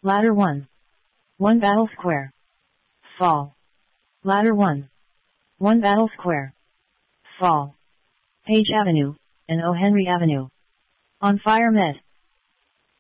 Ladder 1. 1 Battle Square. Fall. Ladder 1. 1 Battle Square. Fall. Page Avenue, and O. Henry Avenue. On fire met.